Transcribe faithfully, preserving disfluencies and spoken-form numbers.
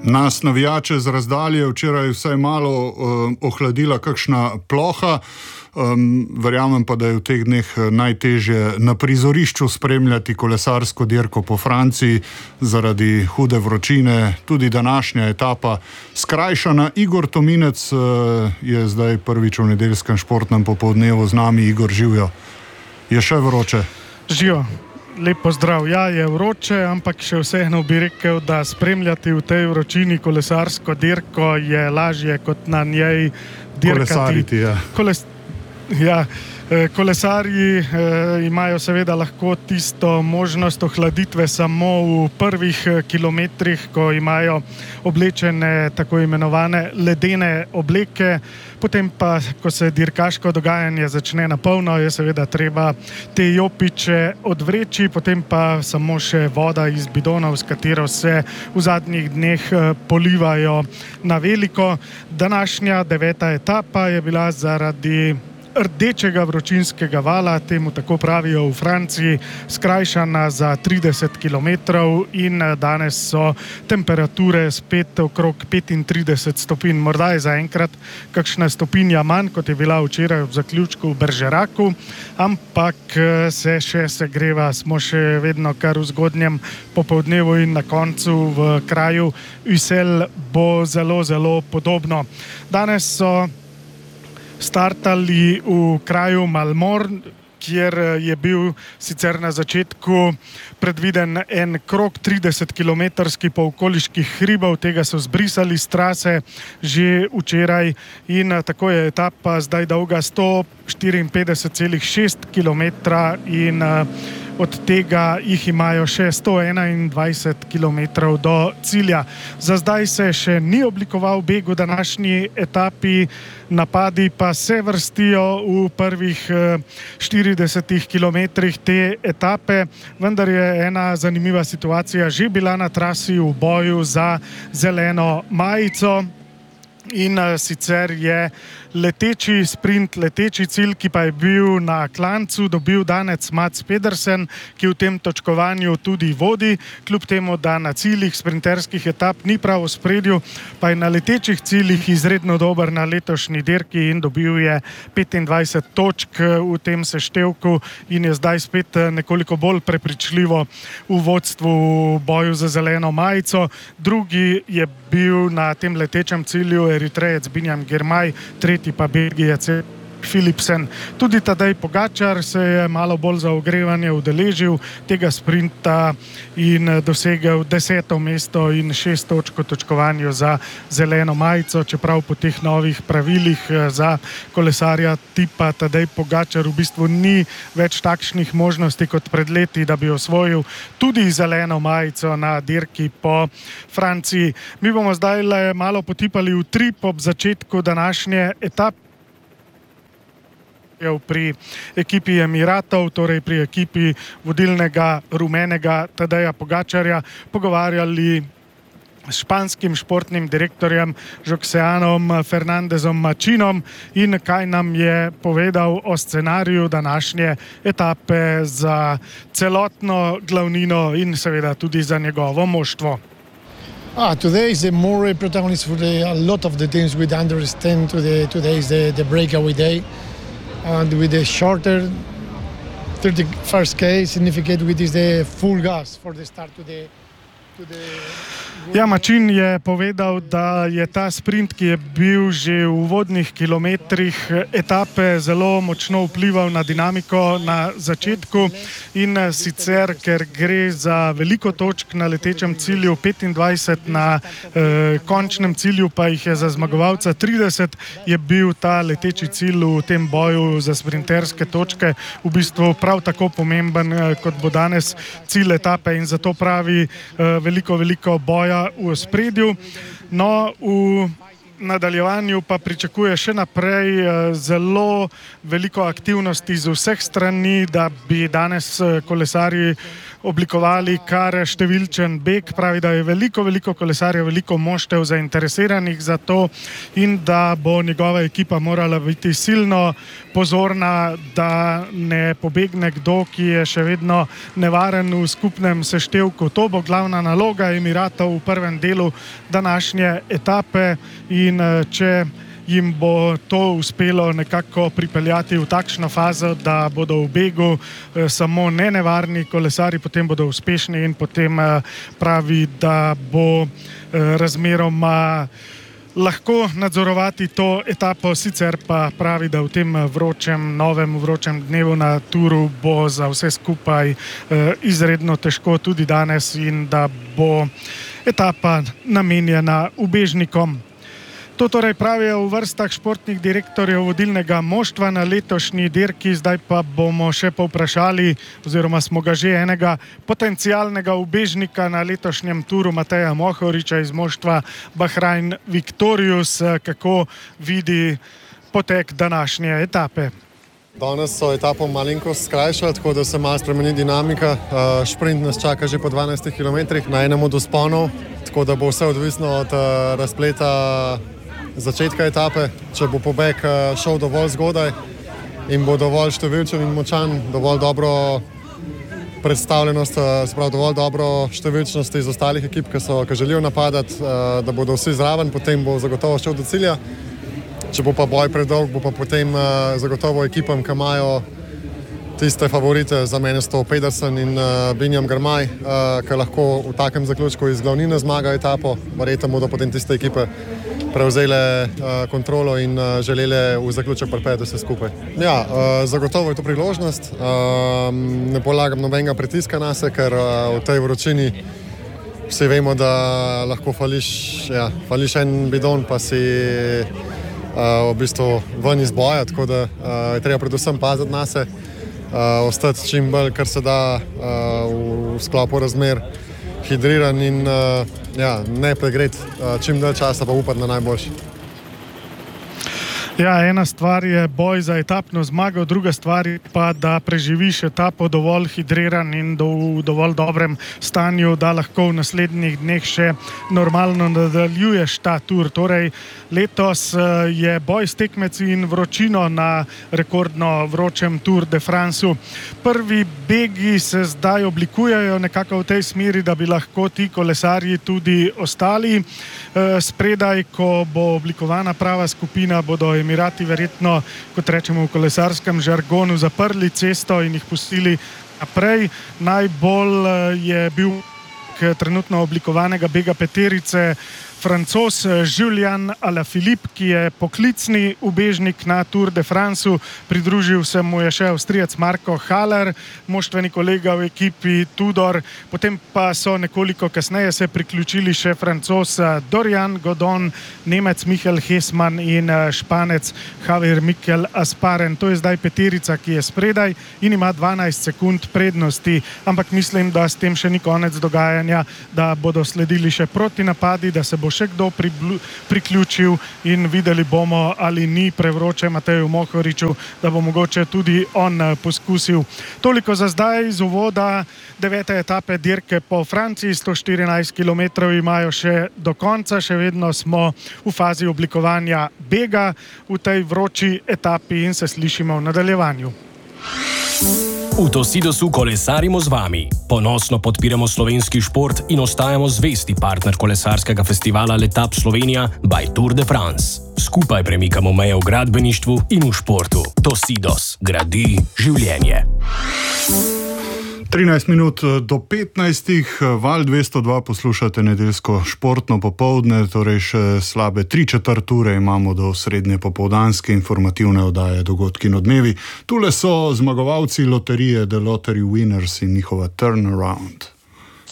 Nas navijače z razdalje včeraj vsaj malo uh, ohladila kakšna ploha. Um, verjamem pa, da je v teh dneh najtežje na prizorišču spremljati kolesarsko dirko po Franciji zaradi hude vročine. Tudi današnja etapa skrajšana. Igor Tominec uh, je zdaj prvič v nedeljskem športnem popoldnevu z nami. Igor, živjo. Je še vroče? Živijo. Lep pozdrav. Ja, je vroče, ampak še vseeno bi rekel, da spremljati v tej vročini kolesarsko dirko je lažje kot na njej dirkati. Kolesariti, ja. Koles... Ja, kolesarji eh, imajo seveda lahko tisto možnost ohladitve samo v prvih kilometrih, ko imajo oblečene tako imenovane ledene obleke. Potem pa, ko se dirkaško dogajanje začne na polno, je seveda treba te jopiče odvreči, potem pa samo še voda iz bidonov, s katero se v zadnjih dneh polivajo na veliko. Današnja deveta etapa je bila zaradi rdečega vročinskega vala, temu tako pravijo v Franciji, skrajšana za trideset kilometrov in danes so temperature spet okrog petintrideset stopinj. Morda je zaenkrat kakšna stopinja manj, kot je bila včeraj v zaključku v Bergeracu, ampak se še segreva, smo še vedno kar v zgodnjem popoldnevu in na koncu v kraju Ussel bo zelo, zelo podobno. Danes so startali v kraju Malmort, kjer je bil sicer na začetku predviden en krog tridesetkilometrski po okoliških hribov, tega so zbrisali s trase že včeraj in tako je etapa zdaj dolga sto štiriinpetdeset celih šest kilometra in od tega jih imajo še sto enaindvajset kilometrov do cilja. Za zdaj se še ni oblikoval beg v današnji etapi, napadi pa se vrstijo v prvih štiridesetih kilometrih te etape, vendar je ena zanimiva situacija že bila na trasi v boju za zeleno majico. In sicer je leteči sprint, leteči cilj, ki pa je bil na klancu, dobil danec Mads Pedersen, ki v tem točkovanju tudi vodi, kljub temu, da na ciljih sprinterskih etap ni prav v spredju, pa je na letečih ciljih izredno dober na letošnji dirki in dobil je petindvajset točk v tem seštevku in je zdaj spet nekoliko bolj prepričljivo v vodstvu v boju za zeleno majico. Drugi je bil na tem letečem cilju Eritrejec Binjam Girmay, tretji pa Belgijec Philipsen. Tudi Tadej Pogačar se je malo bolj za ogrevanje udeležil tega sprinta in dosegel deseto mesto in šest točk v točkovanju za zeleno majico, čeprav po teh novih pravilih za kolesarja tipa Tadej Pogačar v bistvu ni več takšnih možnosti kot pred leti, da bi osvojil tudi zeleno majico na dirki po Franciji. Mi bomo zdaj le malo potipali v trip ob začetku današnje etape pri ekipi Emiratov, torej pri ekipi vodilnega rumenega Tadeja Pogačarja, pogovarjali s španskim športnim direktorjem Joxeanom Fernandezom Mačinom in kaj nam je povedal o scenariju današnje etape za celotno glavnino in seveda tudi za njegovo moštvo. Ah, today is the more protagonist for the, a lot of the teams we understand today, today is the, the breakaway day. And with the shorter thirty-first K, significant with this the full gas for the start to the to the Ja, Mačin je povedal, da je ta sprint, ki je bil že v uvodnih kilometrih etape, zelo močno vplival na dinamiko na začetku in sicer, ker gre za veliko točk na letečem cilju, petindvajset, na eh, končnem cilju pa jih je za zmagovalca trideset, je bil ta leteči cilj v tem boju za sprinterske točke v bistvu prav tako pomemben, kot bo danes cilj etape in zato pravi eh, veliko, veliko boja v ospredju. No, v nadaljevanju pa pričakuje še naprej zelo veliko aktivnosti z vseh strani, da bi danes kolesarji oblikovali kar številčen beg. Pravi, da je veliko, veliko kolesarjev, veliko moštev zainteresiranih za to in da bo njegova ekipa morala biti silno pozorna, da ne pobegne kdo, ki je še vedno nevaren v skupnem seštevku. To bo glavna naloga Emiratov v prvem delu današnje etape in če jim bo to uspelo nekako pripeljati v takšno fazo, da bodo v begu samo nenevarni kolesari, potem bodo uspešni in potem pravi, da bo razmeroma lahko nadzorovati to etapo, sicer pa pravi, da v tem vročem, novem vročem dnevu na Touru bo za vse skupaj izredno težko tudi danes in da bo etapa namenjena ubežnikom. To torej pravijo v vrstah športnih direktorjev vodilnega moštva na letošnji dirki. Zdaj pa bomo še povprašali, oziroma smo ga že enega potencialnega ubežnika na letošnjem Touru, Mateja Mohoriča iz moštva Bahrain Victorious, kako vidi potek današnje etape. Danes so etapo malenkost skrajšali, tako da se malo spremeni dinamika. Šprint nas čaka že po dvanajstih kilometrih na enem od vzponov, tako da bo vse odvisno od razpleta začetka etape. Če bo pobeg šel dovolj zgodaj in bo dovolj številčen in močan, dovolj dobro predstavljenost, sprav dovolj dobro številčnost iz ostalih ekip, ki so, ki želijo napadati, da bodo vsi zraven, potem bo zagotovo šel do cilja. Če bo pa boj predolg, bo pa potem zagotovo ekipam, ki imajo tiste favorite, za mene sto Pedersen in uh, Binjam Girmay, uh, ki lahko v takem zaključku iz glavnine zmagajo etapo. Verjetno bodo potem tiste ekipe prevzele uh, kontrolo in uh, želele v zaključek pripeljati vse skupaj. Ja, uh, zagotovo je to priložnost. Uh, ne polagam nobenega pritiska nase, ker uh, v tej vročini vsi vemo, da lahko fališ, ja, fališ en bidon, pa si uh, v bistvu ven iz boja, tako da uh, je treba predvsem paziti nase. Uh, ostati čim bolj, kar se da uh, v sklopu razmer, hidriran in uh, ja, ne pregreti uh, čim dalj časa, pa upati na najboljši. Ja, ena stvar je boj za etapno zmago, druga stvar je pa, da preživiš etapo dovolj hidriran in do, v dovolj dobrem stanju, da lahko v naslednjih dneh še normalno nadaljuješ ta Tour. Torej, letos je boj s tekmeci in vročino na rekordno vročem Tour de Franceu. Prvi begi se zdaj oblikujejo nekako v tej smeri, da bi lahko ti kolesarji tudi ostali spredaj, ko bo oblikovana prava skupina, bodo Emirati verjetno, kot rečemo v kolesarskem žargonu, zaprli cesto in jih pustili naprej. Najbolj je bil trenutno oblikovanega bega peterice Francoz Julian Alaphilippe, ki je poklicni ubežnik na Tour de Franceu. Pridružil se mu je še Avstrijec Marko Haller, moštveni kolega v ekipi Tudor. Potem pa so nekoliko kasneje se priključili še Francoz Dorian Godon, Nemec Michael Hesman in Španec Javier Mikel Asparen. To je zdaj peterica, ki je spredaj in ima dvanajst sekund prednosti, ampak mislim, da s tem še ni konec dogajanja, da bodo sledili še protinapadi, da se bo še kdo priključil in videli bomo, ali ni prevroče Mateju Mohoriču, da bo mogoče tudi on poskusil. Toliko za zdaj iz uvoda devete etape dirke po Franciji. sto štirinajst kilometrov imajo še do konca, še vedno smo v fazi oblikovanja bega v tej vroči etapi in se slišimo v nadaljevanju. V Tosidosu kolesarimo z vami. Ponosno podpiramo slovenski šport in ostajamo zvesti partner kolesarskega festivala Letap Slovenija by Tour de France. Skupaj premikamo meje v gradbeništvu in v športu. Tosidos gradi življenje. trinajst minut do petnajstih, Val dvesto dva poslušate nedeljsko športno popoldne, torej še slabe tri četrt ure imamo do srednje popoldanske informativne oddaje Dogodki in odmevi. Tule so zmagovalci loterije The Lottery Winners in njihova Turnaround.